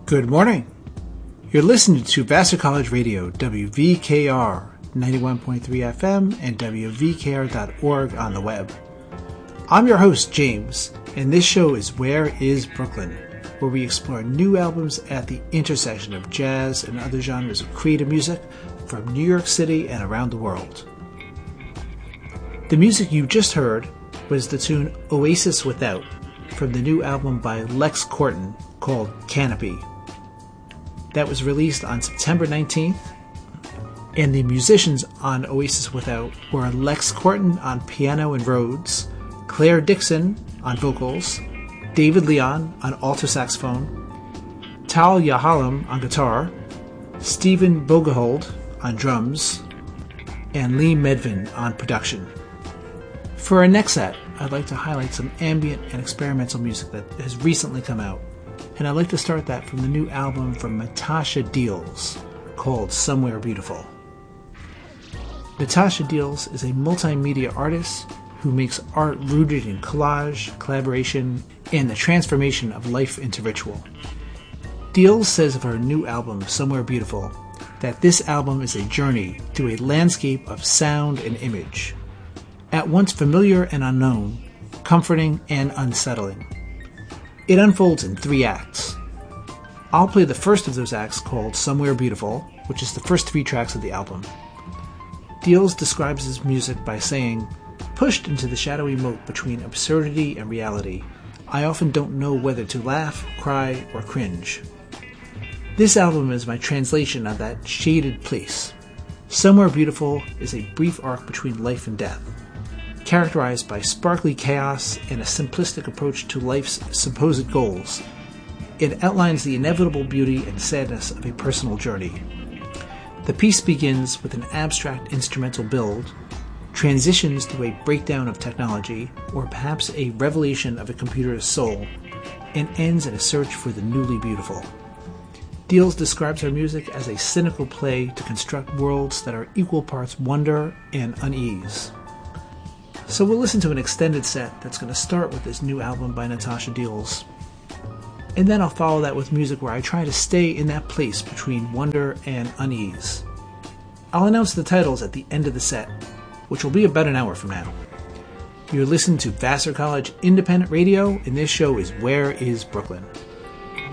Good morning. You're listening to Vassar College Radio, WVKR 91.3 FM and WVKR.org on the web. I'm your host, James, and this show is Where is Brooklyn, where we explore new albums at the intersection of jazz and other genres of creative music from New York City and around the world. The music you just heard was the tune Oasis Without from the new album by Lex Corton called Canopy. That was released on September 19th, and the musicians on Oasis Without were Lex Corton on piano and Rhodes, Claire Dixon on vocals, David Leon on alto saxophone, Tal Yahalem on guitar, Stephen Bogehold on drums, and Lee Medvin on production. For our next set, I'd like to highlight some ambient and experimental music that has recently come out. And I'd like to start that from the new album from Natasha Deals called Somewhere Beautiful. Natasha Deals is a multimedia artist who makes art rooted in collage, collaboration, and the transformation of life into ritual. Deals says of her new album, Somewhere Beautiful, that this album is a journey through a landscape of sound and image, at once familiar and unknown, comforting and unsettling. It unfolds in 3 acts. I'll play the first of those acts called Somewhere Beautiful, which is the first 3 tracks of the album. Deals describes his music by saying, "Pushed into the shadowy moat between absurdity and reality, I often don't know whether to laugh, cry, or cringe." This album is my translation of that shaded place. Somewhere Beautiful is a brief arc between life and death, characterized by sparkly chaos and a simplistic approach to life's supposed goals. It outlines the inevitable beauty and sadness of a personal journey. The piece begins with an abstract instrumental build, transitions to a breakdown of technology, or perhaps a revelation of a computer's soul, and ends in a search for the newly beautiful. Deals describes her music as a cynical play to construct worlds that are equal parts wonder and unease. So we'll listen to an extended set that's going to start with this new album by Natasha Deals. And then I'll follow that with music where I try to stay in that place between wonder and unease. I'll announce the titles at the end of the set, which will be about an hour from now. You're listening to Vassar College Independent Radio, and this show is Where is Brooklyn?